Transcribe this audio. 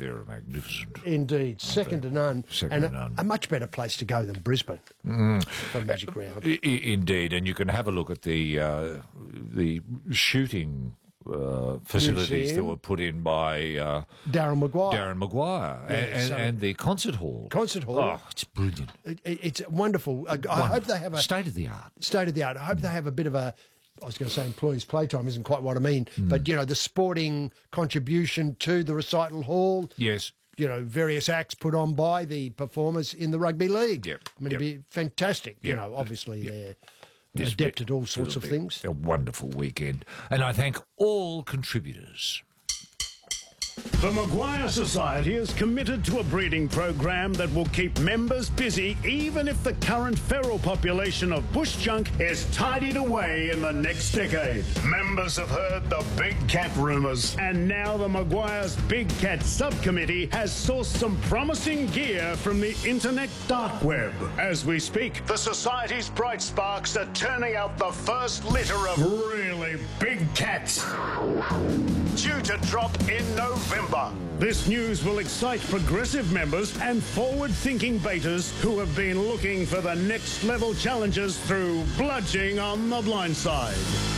they're magnificent. Indeed, second to none. Second to none. A much better place to go than Brisbane for Magic Round. Indeed, and you can have a look at the shooting facilities Museum. that were put in by Darren Maguire. Darren Maguire, and the concert hall. Concert hall. Oh, it's brilliant. It's wonderful. I hope they have a state of the art. State of the art. I hope they have a bit of a. I was going to say employees' playtime isn't quite what I mean, but you know the sporting contribution to the recital hall. Yes. You know, various acts put on by the performers in the rugby league. Yep. I mean, it'd be fantastic. You know, obviously they're adept at all sorts of things. A wonderful weekend, and I thank all contributors. The Maguire Society is committed to a breeding program that will keep members busy even if the current feral population of bush junk is tidied away in the next decade. Members have heard the big cat rumours, and now the Maguire's Big Cat Subcommittee has sourced some promising gear from the internet dark web. As we speak, the Society's bright sparks are turning out the first litter of really big cats, due to drop in November. This news will excite progressive members and forward-thinking betas who have been looking for the next level challenges through bludging on the blind side.